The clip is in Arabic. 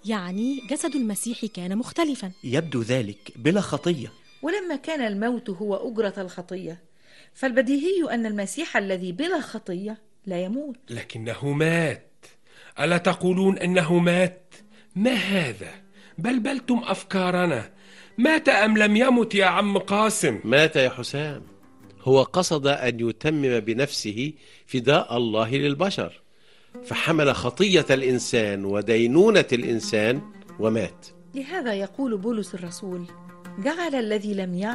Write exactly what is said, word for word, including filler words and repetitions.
يعني جسد المسيح كان مختلفا. يبدو ذلك بلا خطية. ولما كان الموت هو أجرة الخطية، فالبديهي أن المسيح الذي بلا خطية لا يموت. لكنه مات. ألا تقولون أنه مات؟ ما هذا؟ بلبلتم أفكارنا. مات أم لم يمت يا عم قاسم؟ مات يا حسام. هو قصد أن يتمم بنفسه فداء الله للبشر، فحمل خطية الإنسان ودينونة الإنسان ومات. لهذا يقول بولس الرسول: جعل الذي لم يعلم